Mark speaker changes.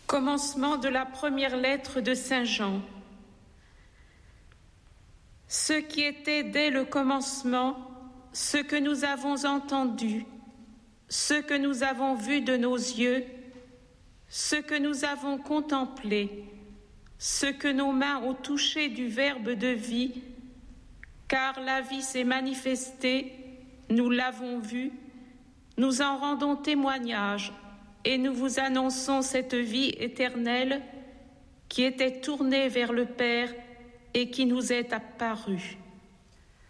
Speaker 1: Commencement de la première lettre de Saint Jean. Ce qui était dès le commencement, ce que nous avons entendu, ce que nous avons vu de nos yeux, ce que nous avons contemplé, ce que nos mains ont touché du Verbe de vie, car la vie s'est manifestée, nous l'avons vue, nous en rendons témoignage et nous vous annonçons cette vie éternelle qui était tournée vers le Père et qui nous est apparue.